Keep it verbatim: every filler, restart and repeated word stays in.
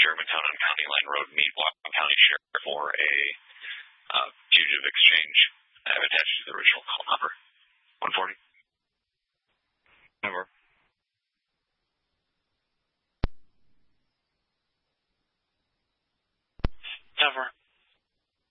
Germantown on County Line Road meet Whatcom County Sheriff for a uh, fugitive exchange. I have attached to the original call number.